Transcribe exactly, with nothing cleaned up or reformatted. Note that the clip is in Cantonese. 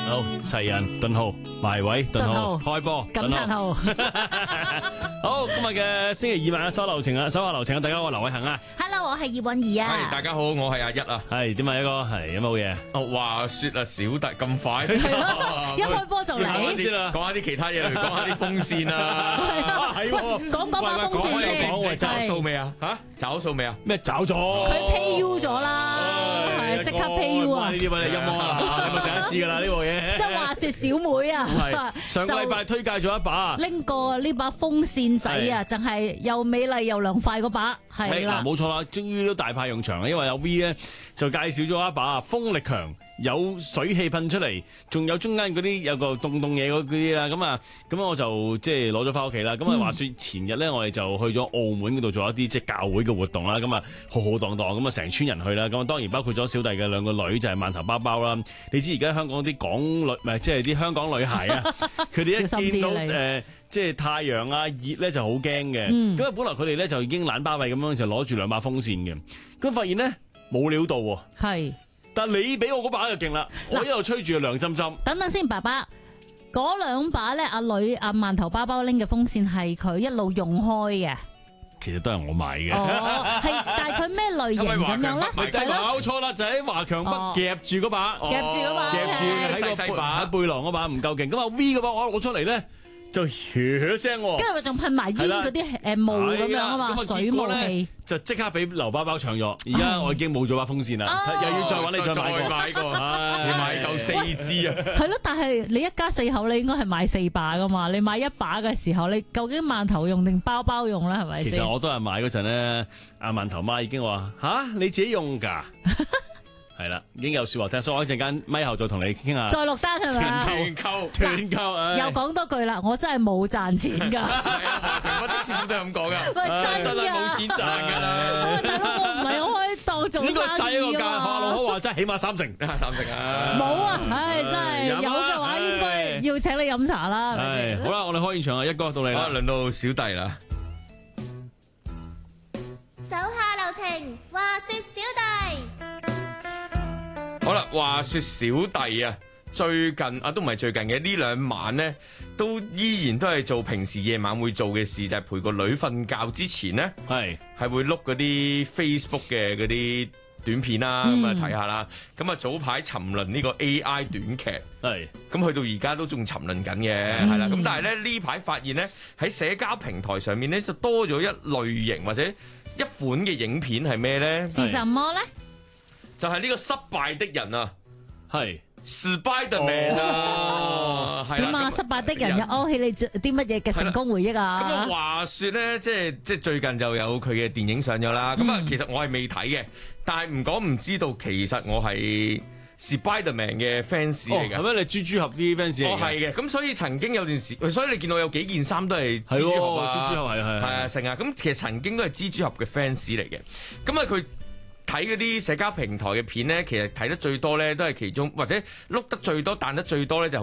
好，齊人頓號埋位頓號開波感嘆號。 好，今日嘅星期二晚嘅手流程啊，手下流程啊，大家好，我劉偉恒啊。 Hello， 我係葉韻儀啊。 係大家好，我係阿一啊。 係點啊，一哥係有冇嘢？ 哦，話說啊，小弟咁快， 係咯，一開波就嚟。 講下啲其他嘢嚟，講下啲風扇啊。 係喎， 講講把風扇先。 講找數未啊？吓，找數未啊？ 咩找咗？ 佢 pay you 咗啦，係即刻 pay you 啊！ 呢啲揾你音樂啦，你咪第一次噶啦呢部嘢。 即係話說小妹啊， 上個禮拜推介咗一把， 拎過呢把風扇仔啊，淨係又美麗又涼快嗰把，係啦， 冇錯啦，終於都大派用場啦，因為有 V 咧就介紹咗一把風力強。有水氣噴出嚟，仲有中間嗰啲有個凍凍嘢嗰啲啦，咁啊，咁我就即係攞咗翻屋企啦。咁啊、嗯，話說前日咧，我哋就去咗澳門嗰度做一啲即係教會嘅活動啦。咁啊，浩浩蕩蕩咁啊，成村人去啦。咁啊，當然包括咗小弟嘅兩個女，就係、是、饅頭包包啦。你知而家香港啲港女唔係即係啲香港女孩啊，佢哋一見到誒、呃、即係太陽啊熱咧就好驚嘅。咁啊、嗯，本來佢哋咧就已經懶巴閉咁樣就攞住兩把風扇嘅，咁發現咧冇料到喎。係。但你俾我嗰把就勁啦，我一路吹住涼浸浸。 等等先，爸爸，嗰兩把咧，阿女阿饅頭包包拎嘅風扇係佢一路用開嘅。 其實都係我買嘅。 哦，係，但係佢咩類型咁樣咧？ 咪就係搞錯啦，就喺華強北夾住嗰把， 夾住嗰把， 夾住喺個背喺背囊嗰把唔夠勁，咁啊 V 嗰把我攞出嚟咧。就噓聲，跟住仲噴埋煙嗰啲誒霧咁樣啊嘛，水霧氣就即刻俾劉包包搶咗。而家我已經冇咗把風扇啦，又要再揾你再買過， 你買夠四支啊！ 係咯，但係你一家四口你應該係買四把噶嘛？你買一把嘅時候，你究竟饅頭用定包包用咧？係咪先？ 其實我都係買嗰陣咧，阿饅頭媽已經話吓你自己用㗎。係啦，已經有說話聽，所以我一陣間咪後再同你傾下。 再落單係咪？ 團購，團購， 又講多句啦，我真係冇賺錢㗎。 係啊，我啲師傅都係咁講㗎。 真真係冇錢賺㗎啦。 大佬，我唔係我可以當做生意㗎嘛。呢個細個價，學老好話真係起碼三成， 三成啊。 冇啊，唉，真係有嘅話應該要請你飲茶啦，係咪先？ 好啦，我哋開現場啊，一哥到你啦， 輪到小弟啦。 手下留情，話說小弟。 好啦，話說小弟啊，最近啊都唔係最近嘅呢兩晚咧，都依然都係做平時夜晚會做嘅事，就係、是、陪個女瞓覺之前咧，係係會碌嗰啲 Facebook 嘅嗰啲短片啦，咁啊睇下啦。咁啊早排沉淪呢個 A I 短劇，係咁去到而家都仲沉淪緊嘅，係啦、嗯。咁但係咧呢排發現咧喺社交平台上面咧就多咗一類型或者一款嘅影片係咩咧？ 是什麼咧？ 就係呢個失敗的人啊，係 Spiderman 啊，點啊？失敗的人又勾起你啲乜嘢嘅成功回憶啊？ 咁啊，話說咧，即係即係最近就有佢嘅電影上咗啦。咁啊、嗯，其實我係未睇嘅，但係唔講唔知道，其實我係 Spiderman 嘅 fans 嚟嘅。 係咩？你豬豬俠啲 fans 嚟嘅？ 我係嘅。咁所以曾經有段時，所以你見到有幾件衫都係蜘蛛俠啊， 蜘蛛俠係係係啊，成啊。咁其實曾經都係蜘蛛俠嘅 fans 嚟嘅。咁啊，佢。睇嗰啲社交平台嘅片咧，其實睇得最多咧，都係其中或者碌得最多、彈得最多咧，就